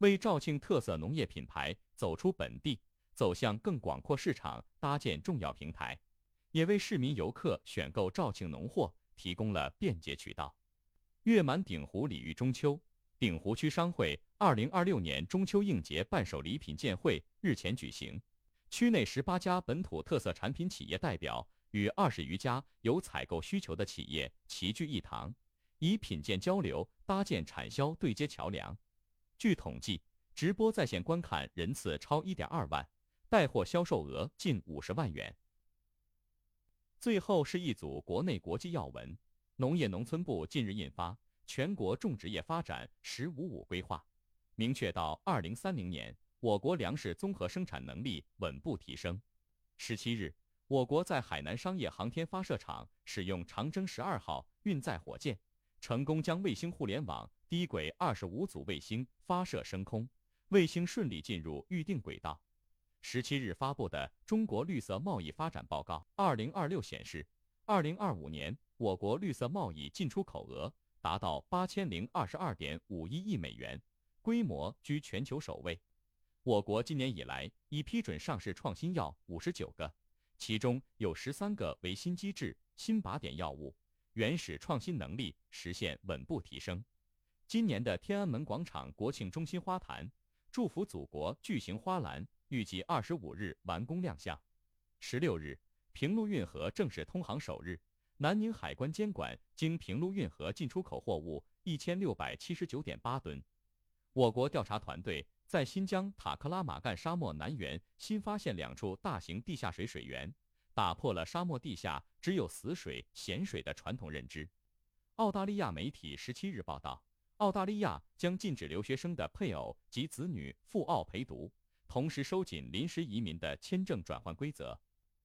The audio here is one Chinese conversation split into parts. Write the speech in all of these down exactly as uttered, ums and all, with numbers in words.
为肇庆特色农业品牌走出本地，走向更广阔市场搭建重要平台，也为市民游客选购肇庆农货提供了便捷渠道。月满鼎湖礼遇中秋，鼎湖区商会二零二六年中秋应节伴手礼品鉴会日前举行，区内十八家本土特色产品企业代表与二十余家有采购需求的企业齐聚一堂，以品鉴交流搭建产销对接桥梁。据统计，直播在线观看人次超 一点二万，带货销售额近五十万元。最后是一组国内国际要闻。农业农村部近日印发《全国种植业发展“十五五”规划》，明确到二零三零年，我国粮食综合生产能力稳步提升。十七日，我国在海南商业航天发射场使用长征十二号运载火箭，成功将卫星互联网低轨二十五组卫星发射升空，卫星顺利进入预定轨道。十七日发布的《中国绿色贸易发展报告二零二六》显示，二零二五年我国绿色贸易进出口额达到八千零二十二点五一亿美元，规模居全球首位。我国今年以来已批准上市创新药五十九个，其中有十三个为新机制、新靶点药物，原始创新能力实现稳步提升。今年的天安门广场国庆中心花坛“祝福祖国”巨型花篮预计二十五日完工亮相。十六日，平陆运河正式通航首日，南宁海关监管经平陆运河进出口货物一千六百七十九点八吨。我国调查团队在新疆塔克拉玛干沙漠南缘新发现两处大型地下水水源，打破了沙漠地下只有死水、咸水的传统认知。澳大利亚媒体十七日报道，澳大利亚将禁止留学生的配偶及子女赴澳陪读，同时收紧临时移民的签证转换规则。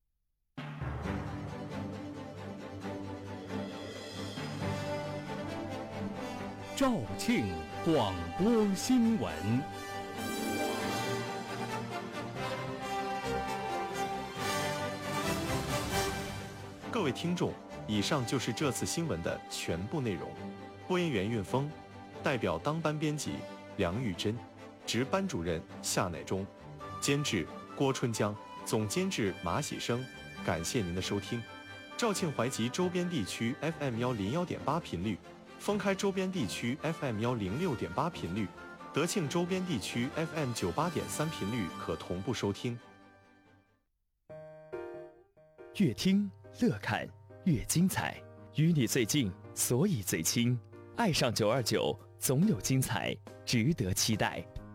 肇庆广播新闻。 各位听众，以上就是这次新闻的全部内容。播音员运峰，代表当班编辑梁玉珍，值班主任夏乃忠，监制郭春江，总监制马喜生。感谢您的收听。肇庆淮吉周边地区 F M 幺零幺点八频率，封开周边地区 F M 幺零六点八频率，德庆周边地区 F M 九八点三频率可同步收听。 越听乐看越精彩，与你最近，所以最亲。爱上九二九，总有精彩值得期待。